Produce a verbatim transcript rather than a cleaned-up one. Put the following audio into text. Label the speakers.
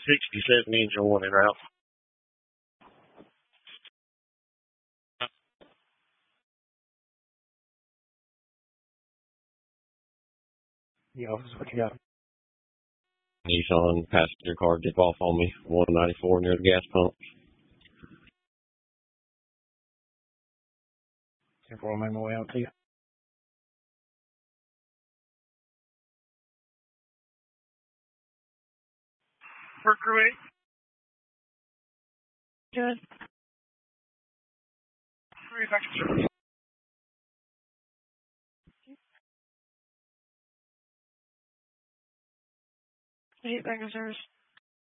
Speaker 1: sixty-seven engine one and out.
Speaker 2: Yeah, officer, what you got?
Speaker 3: Nissan passenger car dip off on me, one ninety-four near the gas pump.
Speaker 2: ten four, I'll make my way out to you.
Speaker 1: For crew eight.
Speaker 4: Good.
Speaker 1: Three seconds.
Speaker 4: Eight back in service.